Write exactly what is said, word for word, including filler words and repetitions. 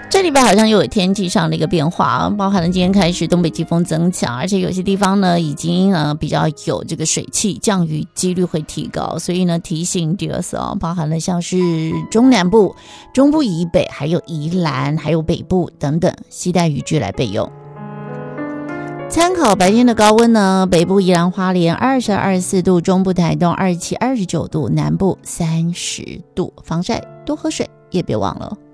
这礼拜好像又有天气上的一个变化，包含了今天开始东北季风增强，而且有些地方呢已经呃比较有这个水汽，降雨几率会提高，所以呢提醒第二次哦，包含了像是中南部、中部以北，还有宜兰，还有北部等等，携带雨具来备用。参考白天的高温呢，北部宜兰花莲二十二四度，中部台东二十七、二十九度，南部三十度。防晒多喝水，也别忘了。